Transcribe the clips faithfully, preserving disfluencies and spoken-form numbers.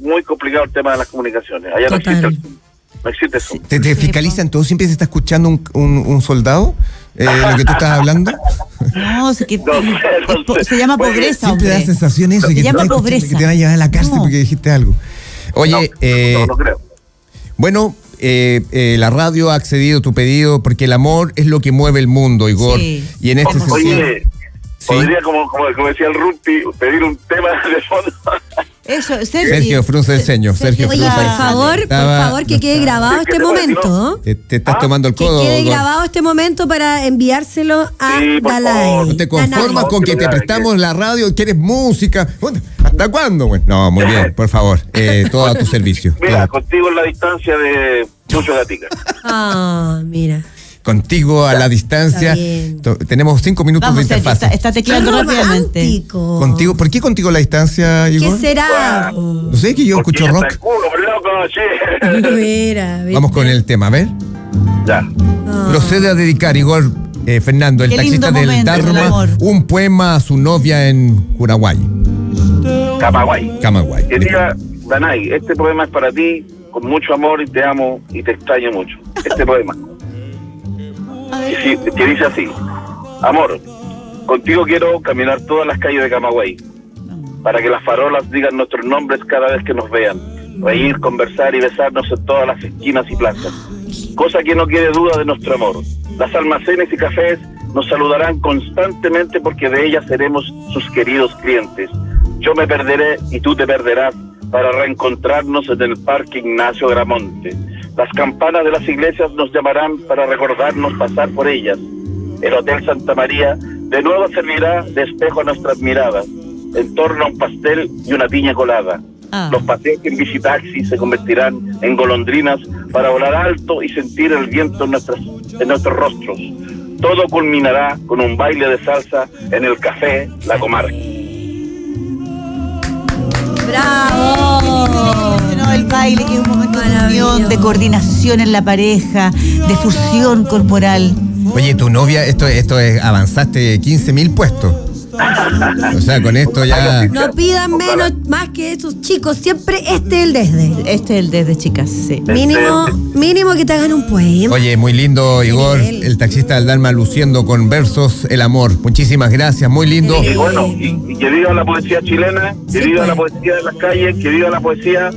muy complicado el tema de las comunicaciones. Allá no existe, el, no existe eso. ¿Te, te fiscalizan todo? ¿Siempre se está escuchando un, un, un soldado? Eh, lo que tú estás hablando. No, es que No sé, no es po- sé. se llama Bueno, pobreza, Siempre hombre. da sensación eso. Se que llama te, pobreza. Que te van a llevar a la cárcel No. porque dijiste algo. Oye, No, eh, no, no creo. bueno, eh, eh, la radio ha accedido a tu pedido porque el amor es lo que mueve el mundo, Igor. Sí. Y en este sentido... Oye, Sí. podría, como, como, como decía el Rumpi, pedir un tema de fondo. Eso, Sergio. Sergio frunce el ceño. Sergio Oye, frunce por el ceño. favor, por Estaba- favor, que quede grabado Es que este te voy a decir, momento. Te, te estás Ah, tomando el Que codo. quede Igor. grabado este momento para enviárselo a Sí, por Dalai. favor. ¿No te conformas Dalai. con que te prestamos la radio? ¿Quieres música? Bueno, ¿hasta cuándo? Bueno, no, muy bien, por favor. Eh, todo a tu servicio. Mira, Todo. contigo en la distancia de Chucho Gatica. Ah, mira. Contigo a la distancia. Está bien. To- Tenemos cinco minutos Vamos, de Sergio, interfase. está, está tecleando Qué rápidamente. romántico. Contigo, ¿por qué contigo a la distancia, ¿Qué Igor? será? No sé, que yo Porque escucho ella rock. está el culo, por loco, che. Mira, mira. Vamos con el tema, a ver. Ya. Ah. Procede a dedicar, Igor eh, Fernando, el Qué taxista lindo del momento del Dharma, amor. un poema a su novia en Curaguay, Camagüey. Camagüey. Querida Danay, este poema es para ti, con mucho amor, y te amo y te extraño mucho. Este poema. Y sí, que dice así: amor, contigo quiero caminar todas las calles de Camagüey, para que las farolas digan nuestros nombres cada vez que nos vean, reír, conversar y besarnos en todas las esquinas y plazas, cosa que no quede duda de nuestro amor. Las almacenes y cafés nos saludarán constantemente porque de ellas seremos sus queridos clientes. Yo me perderé y tú te perderás para reencontrarnos en el Parque Ignacio Gramonte. Las campanas de las iglesias nos llamarán para recordarnos pasar por ellas. El Hotel Santa María de nuevo servirá de espejo a nuestras miradas, en torno a un pastel y una piña colada. Ah. Los paseos en bicitaxi se convertirán en golondrinas para volar alto y sentir el viento en, nuestras, en nuestros rostros. Todo culminará con un baile de salsa en el café La Comarca. ¡Bravo! No, el baile, que es un momento de Maravilloso. unión, de coordinación en la pareja, de fusión corporal. Oye, tu novia, esto, esto es, avanzaste quince mil puestos. O sea, con esto ya... No pidan menos más que esos chicos. Siempre este es el desde. Este es el desde, chicas, sí. Mínimo, mínimo que te hagan un poema. Oye, muy lindo, Igor, nivel. el taxista del Dharma luciendo con versos El amor. Muchísimas gracias, muy lindo. Y bueno, y, y que viva la poesía chilena, que Sí, viva pues. la poesía de las calles, que viva la poesía,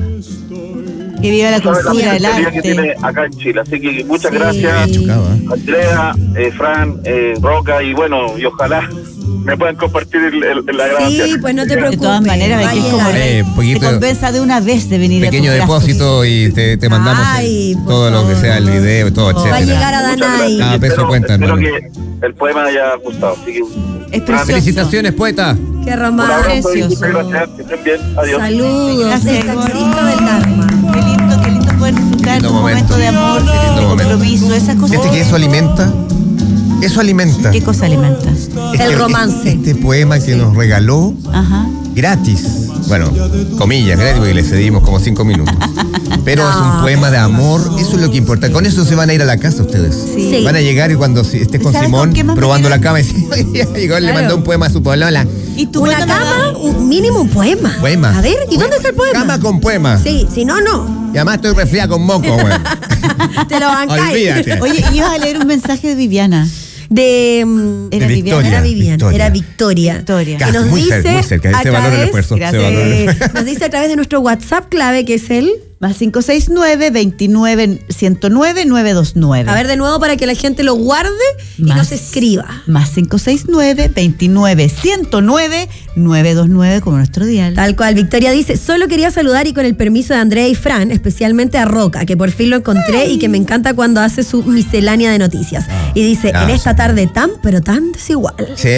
Que viva la ¿sabes? La cultura, el poesía que tiene arte. acá en Chile. Así que muchas Sí. gracias, Chocaba, ¿eh? Andrea, eh, Fran, eh, Roca, y bueno, y ojalá me puedan compartir el, el- la gracia. Sí, pues no te De preocupes. todas maneras, va a que es como llegar. Eh, un te poquito- convenza de una vez de venir Pequeño a tus brazos. depósito y te, te mandamos el- Ay, por todo lo que favor. sea el video y todo, Va a Va a etcétera. llegar a Muchas Danay. gracias. Ah, Y peso espero, cuenta, espero hermano. que el poema haya gustado. Así que Es precioso. Felicitaciones, poeta. Qué un romántico. abrazo y Precioso. muchas gracias. Que estén bien. Adiós. Saludos Gracias, del Igor. taxista del Dharma. Qué lindo, qué lindo poder disfrutar Lindo tu momento. momento de amor, Qué lindo de momento. compromiso, esas cosas. Fíjate que eso alimenta, eso alimenta. ¿Qué cosa alimenta? Este- El romance. Este poema que nos regaló Ajá. gratis. Bueno, comillas, gratis, porque le cedimos como cinco minutos. Pero es un poema de amor, eso es lo que importa. Con eso se van a ir a la casa ustedes. Sí. Van a llegar y cuando si- estés con ¿Sabes Simón con qué más me probando queda? la cama y dice, Igor le Claro. mandó un poema a su polola. ¿Y tú Una cama, un mínimo un poema. Poema. A ver, ¿y dónde está el poema? Cama con poema. Sí, si no, no. Y además estoy resfriada con moco, güey. Te lo bancáis. Olvídate. Oye, ibas a leer un mensaje de Viviana. De, mm, Era De Viviana. Victoria. era Viviana, Victoria. era Victoria. Victoria. Que Casi, nos muy dice cerca, muy cerca. a Se valora el través- esfuerzo. Se Gracias. valora el Eh, esfuerzo. nos dice a través de nuestro WhatsApp clave, que es el... Más cinco seis nueve, veintinueve, ciento nueve, nueve dos nueve. A ver de nuevo para que la gente lo guarde y Más. nos escriba. Más cinco seis nueve, veintinueve, ciento nueve, nueve dos nueve como nuestro dial. Tal cual, Victoria dice, solo quería saludar y con el permiso de Andrea y Fran, especialmente a Roca, que por fin lo encontré y que me encanta cuando hace su miscelánea de noticias. Y dice, Ah, en esta sí. tarde tan, pero tan desigual. Sí,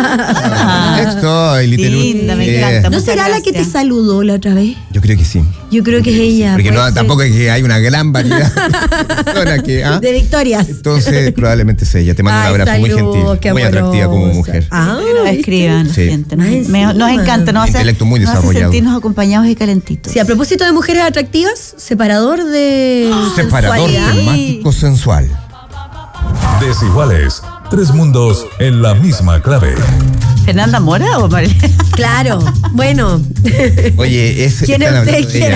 ah, estoy, literal. Linda, me Sí. encanta. ¿No Muchas será la que te gracias. saludó la otra vez? Yo creo que sí. Yo creo que es ella. Porque no, puede ser. tampoco es que hay una gran variedad de personas que... ¿ah? De Victorias. Entonces, probablemente es ella. Te mando Ay, un abrazo muy saludos, gentil, qué muy atractiva como amorosa. mujer. Ah, Que nos ¿viste? escriban, Sí. gente. Nos, Más me- encima. nos encanta, nos hace, Intelecto muy nos hace desarrollado. sentirnos acompañados y calentitos. Sí, a propósito de mujeres atractivas, separador de Separador sensualidad. temático sensual. Desiguales. Tres mundos en la misma clave. ¿Fernanda Mora o María? Claro, bueno. Oye, es... ¿Quién es están usted? hablando de ¿Quién ella.